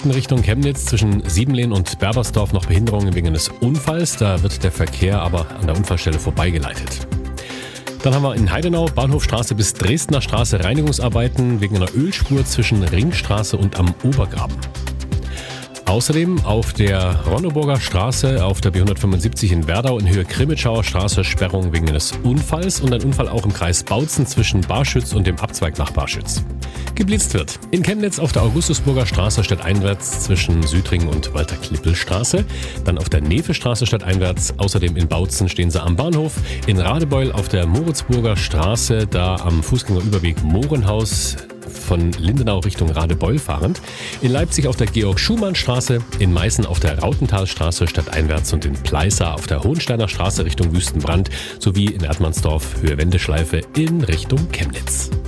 Westen Richtung Chemnitz zwischen Siebenlehn und Berbersdorf noch Behinderungen wegen eines Unfalls. Da wird der Verkehr aber an der Unfallstelle vorbeigeleitet. Dann haben wir in Heidenau Bahnhofstraße bis Dresdner Straße Reinigungsarbeiten wegen einer Ölspur zwischen Ringstraße und am Obergraben. Außerdem auf der Ronneburger Straße auf der B175 in Werdau in Höhe Krimitschauer Straße Sperrung wegen eines Unfalls und ein Unfall auch im Kreis Bautzen zwischen Barschütz und dem Abzweig nach Barschütz. Geblitzt wird. In Chemnitz auf der Augustusburger Straße stadteinwärts zwischen Südring und Walter-Klippel-Straße. Dann auf der Nevestraße stadteinwärts. Außerdem in Bautzen stehen sie am Bahnhof. In Radebeul auf der Moritzburger Straße, da am Fußgängerüberweg Mohrenhaus von Lindenau Richtung Radebeul fahrend. In Leipzig auf der Georg-Schumann-Straße. In Meißen auf der Rautenthalstraße stadteinwärts und in Pleißer auf der Hohensteiner Straße Richtung Wüstenbrand. Sowie in Erdmannsdorf Höhe Wendeschleife in Richtung Chemnitz.